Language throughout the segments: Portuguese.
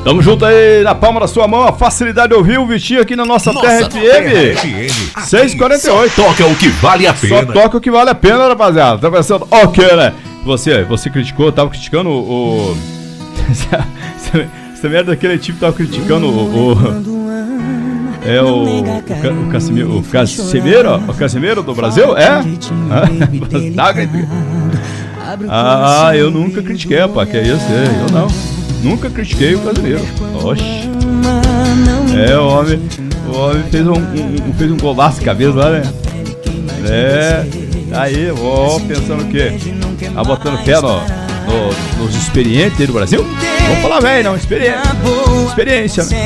Tamo junto aí na palma da sua mão, a facilidade de ouvir o Vitinho aqui na nossa Terra FM. 6h48. Só toca o que vale a pena. Só toca o que vale a pena, rapaziada. Tá pensando, ok, né? Você criticou, tava criticando o... Essa merda daquele tipo tava criticando o Casimiro, o Casimiro do Brasil? É? Eu nunca critiquei, rapaz, que é isso? Eu não. Nunca critiquei o Casimiro. Oxi. O homem fez um golaço de cabeça lá, né? Aí, pensando o quê? Tá botando fé nos experientes aí do Brasil? Vamos falar velho, não, experiência, né?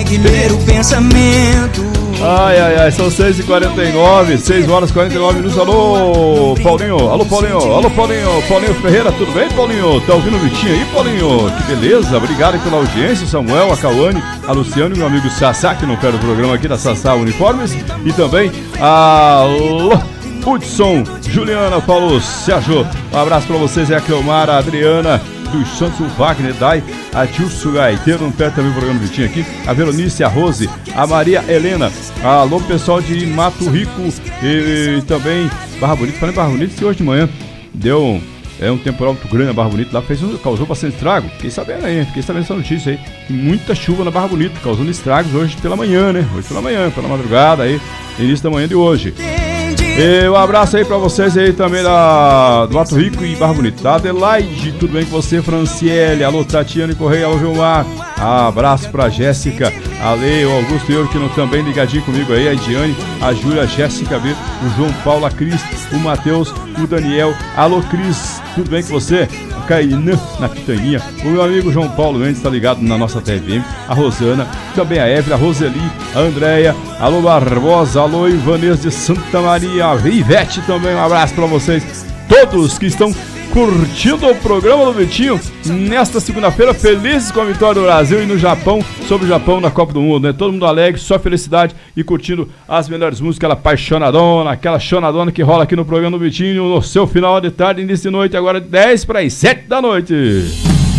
Ai, são 6h49, 6h49. Alô, Paulinho, Paulinho Ferreira, tudo bem, Paulinho? Tá ouvindo o Vitinho aí, Paulinho? Que beleza, obrigado pela audiência, Samuel, a Cauane, a Luciano e meu amigo Sassá, que não quer o programa aqui da Sassá Uniformes, e também a Hudson, Juliana, Paulo, Sérgio, um abraço pra vocês, é a Cleomara, a Adriana, dos Santos, o Wagner, Dai, a Tilso Gaiteiro, não perde também o programa do Vitinho aqui, a Veronice, a Rose, a Maria Helena, alô pessoal de Mato Rico e também Barra Bonita. Falei Barra Bonita que hoje de manhã deu um temporal muito grande na Barra Bonita, lá causou bastante estrago, fiquei sabendo essa notícia aí, muita chuva na Barra Bonita, causando estragos hoje pela manhã, né? Hoje pela manhã, pela madrugada aí, início da manhã de hoje. E um abraço aí pra vocês aí também do Mato Rico e Barra Bonita, tá? Adelaide, tudo bem com você? Franciele, alô Tatiane Correia, alô Gilmar, abraço pra Jéssica, Ale, o Augusto e eu que não também ligadinho comigo aí, a Ediane, a Júlia, a Jéssica B, o João Paulo, a Cris, o Matheus, o Daniel, alô Cris, tudo bem com você? O Cainã, na Pitaninha, o meu amigo João Paulo Mendes tá ligado na nossa TV, a Rosana, também a Évila, a Roseli, a Andréia, alô Barbosa, alô Ivanês de Santa Maria, a Ivete também, um abraço pra vocês todos que estão curtindo o programa do Vitinho nesta segunda-feira, felizes com a vitória do Brasil e no Japão, sobre o Japão na Copa do Mundo, né? Todo mundo alegre, só felicidade e curtindo as melhores músicas, aquela chonadona que rola aqui no programa do Vitinho no seu final de tarde, início de noite, agora 10 para as 7 da noite.